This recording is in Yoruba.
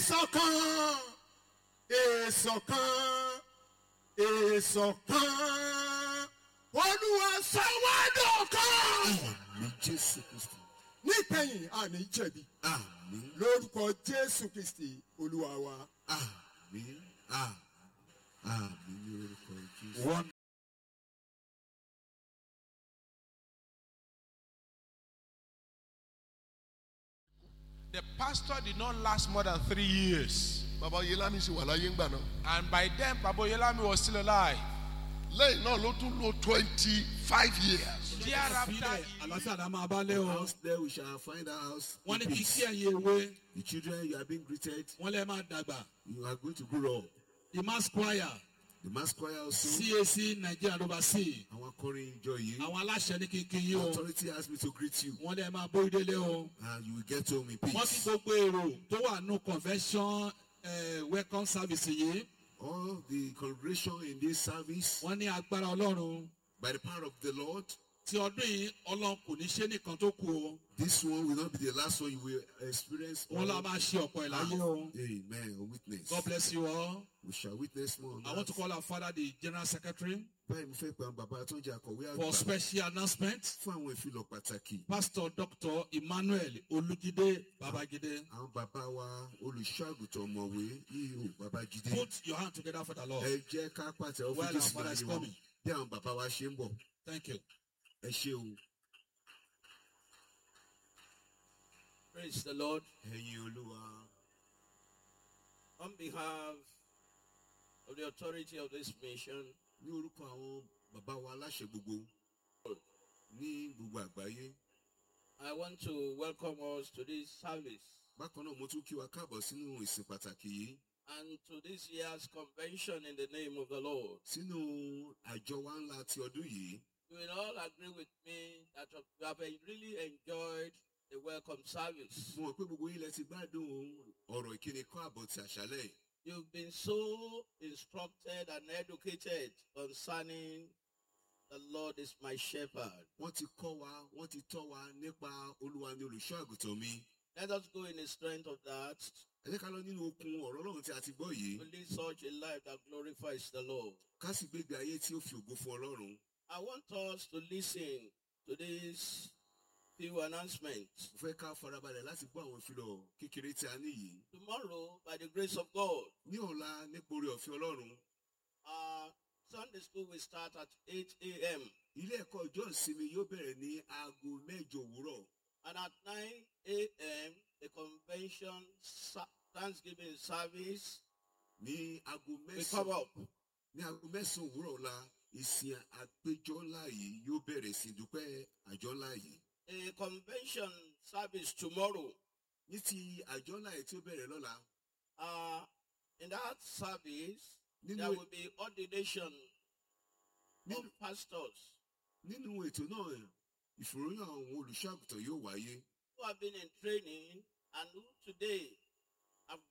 ìṣọ̀kan, ìṣọ̀kan, ìṣọ̀kan. Olúwa sọ wá dọ̀kan. Àmín Jésù Kristi. Níkẹyìn àní jẹ̀bi. Àmín. Lórúkọ Jésù Kristi Olúwa wa. Àmín. Àmín ní orúkọ Jésù. The pastor did not last more than 3 years. Bàbá Oyèlámì sì wà láyé ńgbà náà. And by then, Baba Oyèlámì was still alive. Lẹ́yìn náà ló tún lò 25 years. Thereafter, The house there we shall find a house. Wọ́n ní in kí peace. kí ẹ̀yin ewé, The children you are being greeted. wọ́n lè máa dàgbà. You are going to grow up. The mass choir, The mass choir also. CAC Nigeria oversee. Àwọn akọrin ìjọ yìí. Àwọn aláṣẹ ní kíkí yín o. Authority asked me to greet you. Wọ́n lè máa bóyú délé o. And you will get home in Wọ́n kí peace. gbogbo èrò tó wà nù convention welcome service yìí. All the congregation in this service, Wọ́n ní agbára Ọlọ́run. by the power of the Lord, Ti ọdún yìí Ọlọ́run kò ní ṣe nìkan tó kù o. this one will not be the last one you will experience. Wọ́n lá máa ṣe ọ̀pọ̀ ìláyé o. Amen. A witness. God bless you all. We shall witness more. On I want to that. call our father, the general secretary, Báyìí mo fẹ́ pa bàbá tó ń jẹ́ akọ̀wé for àgbà special announcement. fún àwọn ìfilọ̀ pàtàkì. Pastor Dr. Emmanuel Olujide Babajide. Àwọn bàbá wa olùṣọ́àgùtàn ọ̀mọ̀wé ihò Babájídé. Put your hand together for the Lord. Ẹ jẹ́ ká pàtẹ́wọ́ fún While our Jésù father is láàrin wọn. coming. Bí àwọn bàbá wa ṣe ń bọ̀. Thank you. Ẹ ṣé o. Praise the Lord. Ẹ̀yin Olúwa. On behalf of the authority of this mission, Ní orúkọ àwọn bàbá wa aláṣẹ gbogbo ní gbogbo àgbáyé. I want to welcome us to this service Bákan náà mo tún kí wa káàbọ̀ sínú ìsìn pàtàkì yìí. and to this year's convention in the name of the Lord. Sínú àjọ wa ńlá ti ọdún yìí. You will all agree with me that you have really enjoyed the welcome service. Mo mọ̀ pé gbogbo yín lẹ ti gbádùn ọ̀rọ̀ ìkíni kọ́ àbọ̀ ti àṣálẹ̀. You've been so instructed and educated concerning the Lord is my shepherd. Wọ́n ti kọ́ wa, wọ́n ti tọ́ wa nípa Olúwa ni olùṣọ́ àgùntàn mi. Let us go in the strength of that Ẹ jẹ́ ká lọ nínú okun ọ̀rọ̀ Ọlọ́run tí a ti gbọ́ yìí. to live such a life that glorifies the Lord. Ká sì gbégbé ayé tí ó fi ògo fún Ọlọ́run. I want us to listen to these few announcements. Mo fẹ́ ká farabalẹ̀ láti gbọ́ àwọn ìfilọ̀ kékeré tí a ní yìí. Tomorrow, by the grace of God, Ní ọ̀la nípa oore ọ̀fẹ́ Ọlọ́run. Sunday school will start at 8 a.m. Ilé ẹ̀kọ́ ọjọ́ ìsinmi yóò bẹ̀rẹ̀ ní aago 8 òwúrọ̀. And at 9 a.m., the convention Thanksgiving service Ní aago will come 9 up. ní aago 9 òwúrọ̀ ọ̀la ìsìn àpéjọ ńlá yìí yóò bẹ̀rẹ̀ sí dúpẹ́ àjọ ńlá yìí. A convention service tomorrow. Ní ti àjọ ńlá yìí tí ó bẹ̀rẹ̀ lọ́la. In that service, Nínú there will be ordination of pastors nínú ètò náà ìfòròyìn àwọn olùṣọ́ àgùntàn yóò wáyé. who have been in training and who today